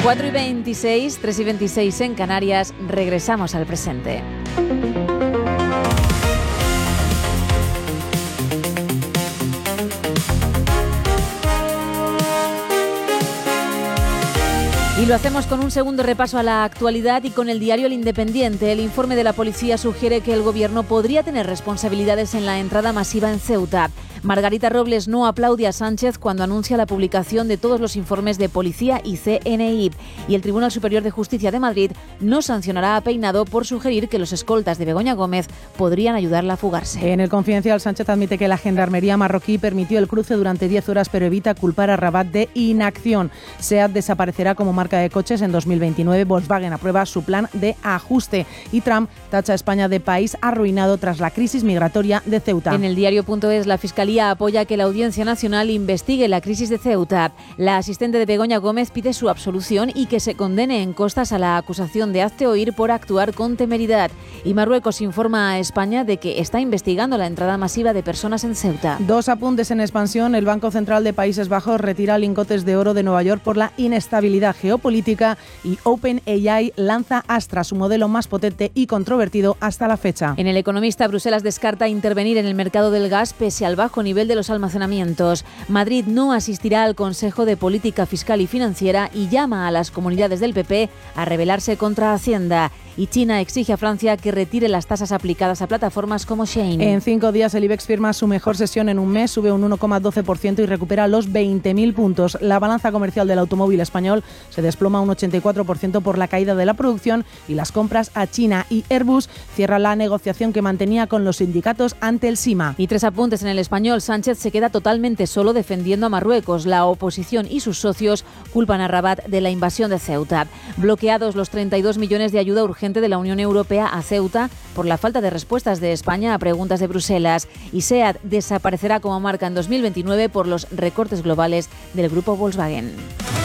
4:26, 3:26 en Canarias, regresamos al presente. Y lo hacemos con un segundo repaso a la actualidad y con el diario El Independiente. El informe de la policía sugiere que el gobierno podría tener responsabilidades en la entrada masiva en Ceuta. Margarita Robles no aplaude a Sánchez cuando anuncia la publicación de todos los informes de policía y CNI. Y el Tribunal Superior de Justicia de Madrid no sancionará a Peinado por sugerir que los escoltas de Begoña Gómez podrían ayudarla a fugarse. En El Confidencial, Sánchez admite que la gendarmería marroquí permitió el cruce durante 10 horas, pero evita culpar a Rabat de inacción. SEAT desaparecerá como marca de coches en 2029. Volkswagen aprueba su plan de ajuste. Y Trump tacha a España de país arruinado tras la crisis migratoria de Ceuta. En el diario.es, la Fiscalía apoya que la Audiencia Nacional investigue la crisis de Ceuta. La asistente de Begoña Gómez pide su absolución y que se condene en costas a la acusación de hazte oír por actuar con temeridad. Y Marruecos informa a España de que está investigando la entrada masiva de personas en Ceuta. Dos apuntes en expansión. El Banco Central de Países Bajos retira lingotes de oro de Nueva York por la inestabilidad geopolítica y OpenAI lanza Astra, su modelo más potente y controvertido hasta la fecha. En El Economista, Bruselas descarta intervenir en el mercado del gas pese al bajo nivel de los almacenamientos. Madrid no asistirá al Consejo de Política Fiscal y Financiera y llama a las comunidades del PP a rebelarse contra Hacienda. Y China exige a Francia que retire las tasas aplicadas a plataformas como Shein. En 5 días el IBEX firma su mejor sesión en un mes, sube un 1,12% y recupera los 20.000 puntos. La balanza comercial del automóvil español se desploma un 84% por la caída de la producción y las compras a China. Y Airbus cierra la negociación que mantenía con los sindicatos ante el SIMA. Y 3 apuntes en El Español. Sánchez se queda totalmente solo defendiendo a Marruecos. La oposición y sus socios culpan a Rabat de la invasión de Ceuta. Bloqueados los 32 millones de ayuda urgente de la Unión Europea a Ceuta por la falta de respuestas de España a preguntas de Bruselas. Y SEAT desaparecerá como marca en 2029 por los recortes globales del grupo Volkswagen.